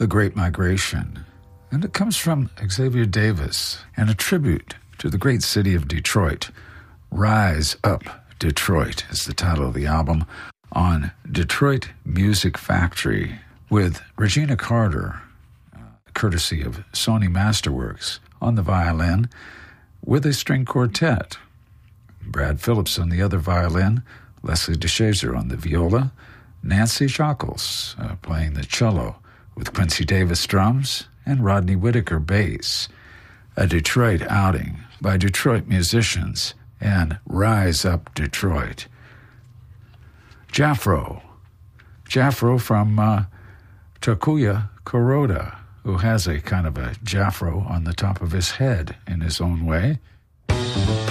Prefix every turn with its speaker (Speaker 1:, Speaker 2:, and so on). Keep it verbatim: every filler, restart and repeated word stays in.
Speaker 1: The Great Migration. And it comes from Xavier Davis, and a tribute to the great city of Detroit. Rise Up, Detroit is the title of the album on Detroit Music Factory with Regina Carter, uh, courtesy of Sony Masterworks, on the violin with a string quartet. Brad Phillips on the other violin, Leslie DeShazer on the viola, Nancy Shockells uh, playing the cello with Quincy Davis drums and Rodney Whitaker bass. A Detroit outing by Detroit musicians and Rise Up Detroit. Jafro. Jafro from uh, Takuya Kuroda, who has a kind of a Jafro on the top of his head in his own way.